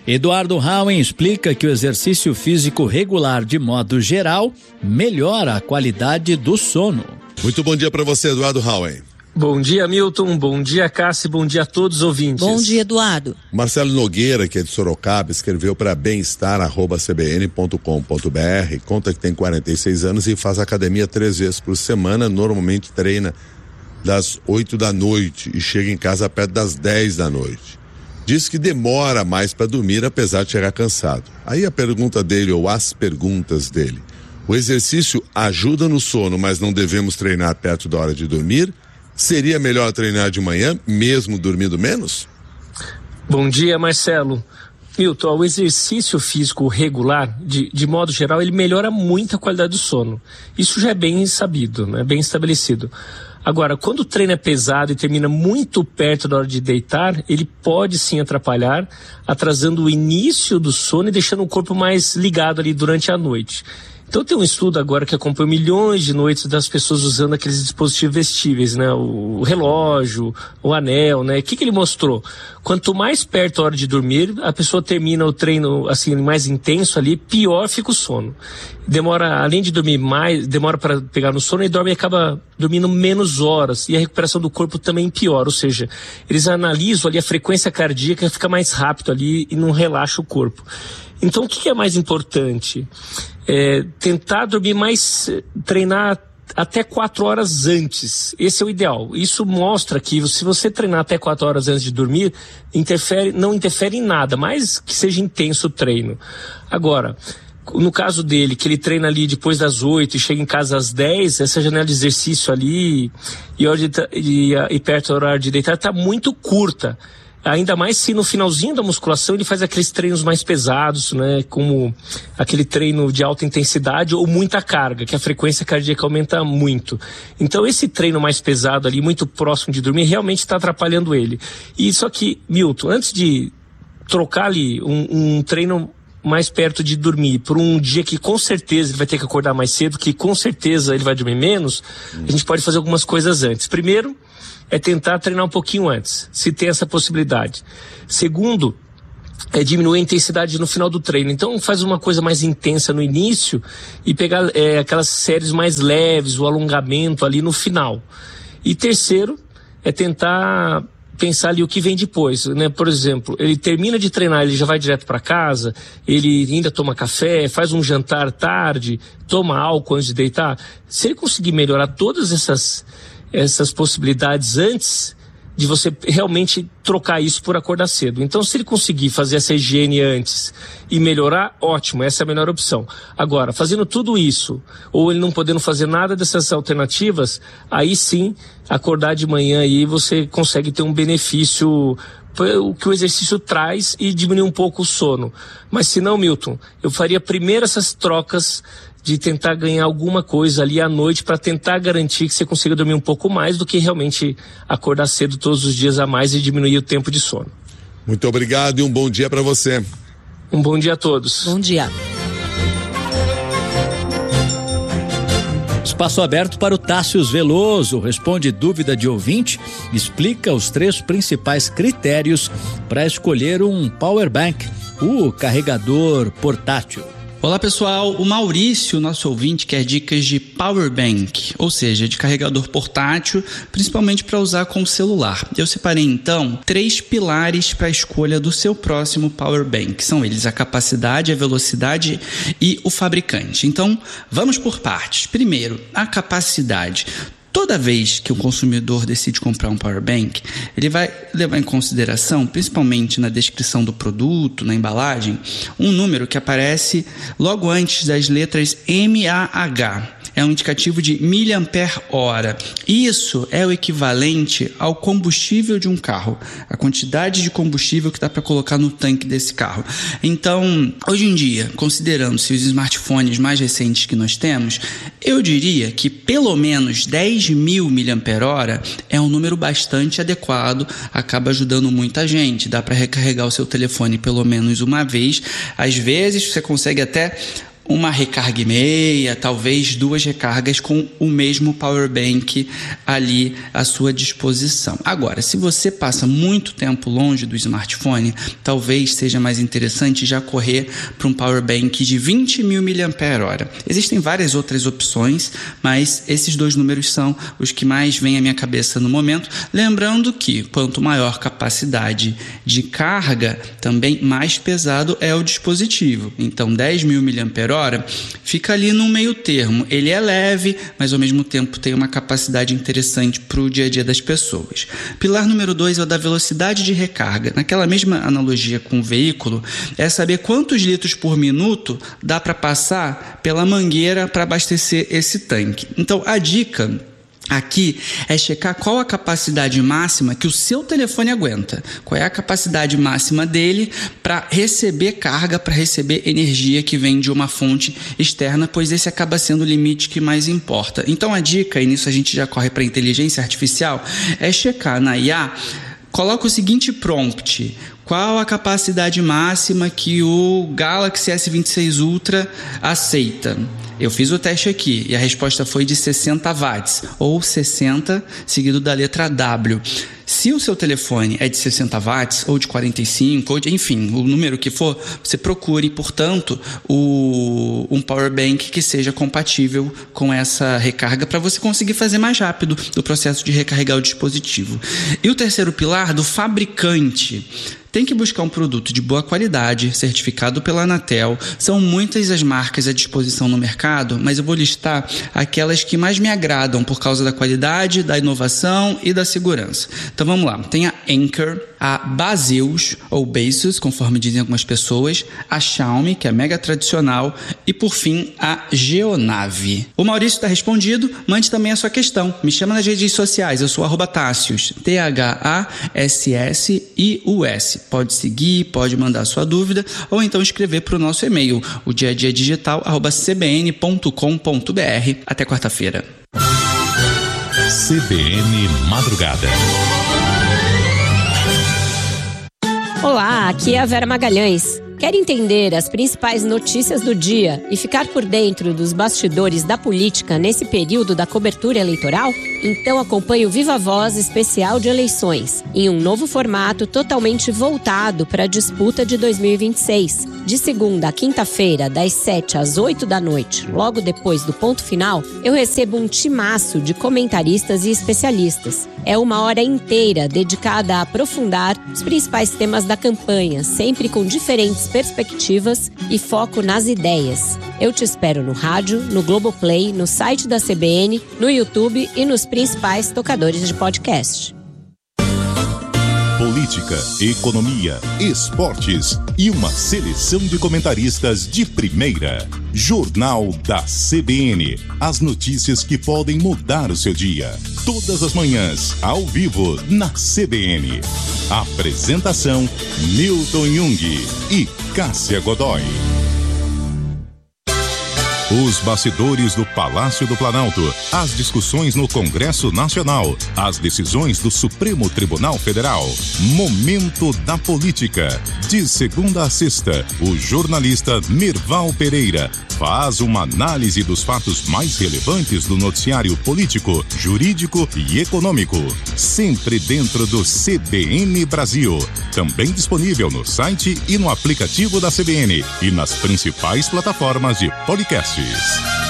Eduardo Hauen explica que o exercício físico regular, de modo geral, melhora a qualidade do sono. Muito bom dia para você, Eduardo Hauen. Bom dia, Milton. Bom dia, Cássia. Bom dia a todos os ouvintes. Bom dia, Eduardo. Marcelo Nogueira, que é de Sorocaba, escreveu para bem-estar@cbn.com.br. Conta que tem 46 anos e faz academia 3 vezes por semana. Normalmente treina das 8 da noite e chega em casa perto das 10 da noite. Diz que demora mais para dormir, apesar de chegar cansado. Aí a pergunta dele, ou as perguntas dele: o exercício ajuda no sono, mas não devemos treinar perto da hora de dormir? Seria melhor treinar de manhã, mesmo dormindo menos? Bom dia, Marcelo. Milton, o exercício físico regular, de modo geral, ele melhora muito a qualidade do sono. Isso já é bem sabido, né? Bem estabelecido. Agora, quando o treino é pesado e termina muito perto da hora de deitar, ele pode sim atrapalhar, atrasando o início do sono e deixando o corpo mais ligado ali durante a noite. Então tem um estudo agora que acompanha milhões de noites das pessoas usando aqueles dispositivos vestíveis, né? O relógio, o anel, né? O que ele mostrou? Quanto mais perto da hora de dormir, a pessoa termina o treino assim mais intenso ali, pior fica o sono. Demora, além de dormir mais, demora para pegar no sono e dorme e acaba dormindo menos horas. E a recuperação do corpo também piora, ou seja, eles analisam ali a frequência cardíaca, fica mais rápido ali e não relaxa o corpo. Então o que é mais importante? Tentar dormir mais, treinar até 4 horas antes. Esse é o ideal. Isso mostra que se você treinar até 4 horas antes de dormir, não interfere em nada, mais que seja intenso o treino. Agora, no caso dele, que ele treina ali depois das 8 e chega em casa às 10, essa janela de exercício ali e perto do horário de deitar está muito curta. Ainda mais se no finalzinho da musculação ele faz aqueles treinos mais pesados, né? Como aquele treino de alta intensidade ou muita carga, que a frequência cardíaca aumenta muito. Então esse treino mais pesado ali, muito próximo de dormir, realmente está atrapalhando ele. E só que, Milton, antes de trocar ali um treino mais perto de dormir, por um dia que com certeza ele vai ter que acordar mais cedo, que com certeza ele vai dormir menos, a gente pode fazer algumas coisas antes. Primeiro, é tentar treinar um pouquinho antes, se tem essa possibilidade. Segundo, é diminuir a intensidade no final do treino. Então faz uma coisa mais intensa no início e pegar aquelas séries mais leves, o alongamento ali no final. E terceiro, é tentar pensar ali o que vem depois, né? Por exemplo, ele termina de treinar, ele já vai direto para casa, ele ainda toma café, faz um jantar tarde, toma álcool antes de deitar. Se ele conseguir melhorar todas essas possibilidades antes de você realmente trocar isso por acordar cedo. Então, se ele conseguir fazer essa higiene antes e melhorar, ótimo, essa é a melhor opção. Agora, fazendo tudo isso, ou ele não podendo fazer nada dessas alternativas, aí sim, acordar de manhã aí você consegue ter um benefício, o que o exercício traz, e diminuir um pouco o sono. Mas se não, Milton, eu faria primeiro essas trocas de tentar ganhar alguma coisa ali à noite para tentar garantir que você consiga dormir um pouco mais do que realmente acordar cedo todos os dias a mais e diminuir o tempo de sono. Muito obrigado e um bom dia para você. Um bom dia a todos. Bom dia. Espaço aberto para o Tássius Veloso. Responde dúvida de ouvinte, explica os 3 principais critérios para escolher um Power Bank, o carregador portátil. Olá pessoal, o Maurício, nosso ouvinte, quer dicas de Power Bank, ou seja, de carregador portátil, principalmente para usar com o celular. Eu separei então 3 pilares para a escolha do seu próximo Power Bank. São eles a capacidade, a velocidade e o fabricante. Então, vamos por partes. Primeiro, a capacidade. Toda vez que o consumidor decide comprar um Power Bank, ele vai levar em consideração, principalmente na descrição do produto, na embalagem, um número que aparece logo antes das letras mAh. É um indicativo de miliampere-hora. Isso é o equivalente ao combustível de um carro, a quantidade de combustível que dá para colocar no tanque desse carro. Então, hoje em dia, considerando-se os smartphones mais recentes que nós temos, eu diria que pelo menos 10.000 mAh é um número bastante adequado, acaba ajudando muita gente. Dá para recarregar o seu telefone pelo menos uma vez. Às vezes você consegue até uma recarga e meia, talvez 2 recargas com o mesmo power bank ali à sua disposição. Agora, se você passa muito tempo longe do smartphone, talvez seja mais interessante já correr para um power bank de 20.000 mAh. Existem várias outras opções, mas esses 2 números são os que mais vêm à minha cabeça no momento. Lembrando que quanto maior capacidade de carga, também mais pesado é o dispositivo. Então 10.000 mAh fica ali no meio termo. Ele é leve, mas ao mesmo tempo tem uma capacidade interessante para o dia a dia das pessoas. Pilar número 2 é o da velocidade de recarga. Naquela mesma analogia com o veículo, é saber quantos litros por minuto dá para passar pela mangueira para abastecer esse tanque. Então a dica aqui é checar qual a capacidade máxima que o seu telefone aguenta, qual é a capacidade máxima dele para receber carga, para receber energia que vem de uma fonte externa, pois esse acaba sendo o limite que mais importa. Então a dica, e nisso a gente já corre para a inteligência artificial, é checar na IA, coloca o seguinte prompt: qual a capacidade máxima que o Galaxy S26 Ultra aceita? Eu fiz o teste aqui e a resposta foi de 60 watts, ou 60 seguido da letra W. Se o seu telefone é de 60 watts, ou de 45, ou de, enfim, o número que for, você procure, portanto, um power bank que seja compatível com essa recarga para você conseguir fazer mais rápido o processo de recarregar o dispositivo. E o terceiro pilar, do fabricante. Tem que buscar um produto de boa qualidade, certificado pela Anatel. São muitas as marcas à disposição no mercado, mas eu vou listar aquelas que mais me agradam por causa da qualidade, da inovação e da segurança. Então vamos lá, tem a Anker, a Baseus, ou Baseus, conforme dizem algumas pessoas, a Xiaomi, que é mega tradicional, e por fim a Geonave. O Maurício está respondido, mande também a sua questão. Me chama nas redes sociais, eu sou @Tassius, THASSIUS. Pode seguir, pode mandar sua dúvida ou então escrever para o nosso e-mail, o diadiadigital@cbn.com.br. Até quarta-feira. CBN Madrugada. Olá, aqui é a Vera Magalhães. Quer entender as principais notícias do dia e ficar por dentro dos bastidores da política nesse período da cobertura eleitoral? Então acompanhe o Viva Voz especial de eleições, em um novo formato totalmente voltado para a disputa de 2026. De segunda a quinta-feira, das 7 às 8 da noite, logo depois do ponto final, eu recebo um timaço de comentaristas e especialistas. É uma hora inteira dedicada a aprofundar os principais temas da campanha, sempre com diferentes perspectivas e foco nas ideias. Eu te espero no rádio, no Globoplay, no site da CBN, no YouTube e nos principais tocadores de podcast. Política, economia, esportes e uma seleção de comentaristas de primeira. Jornal da CBN. As notícias que podem mudar o seu dia. Todas as manhãs, ao vivo, na CBN. Apresentação: Newton Jung e Cássia Godoy. Os bastidores do Palácio do Planalto, as discussões no Congresso Nacional, as decisões do Supremo Tribunal Federal. Momento da Política. De segunda a sexta, o jornalista Mirval Pereira faz uma análise dos fatos mais relevantes do noticiário político, jurídico e econômico. Sempre dentro do CBN Brasil. Também disponível no site e no aplicativo da CBN e nas principais plataformas de podcasts.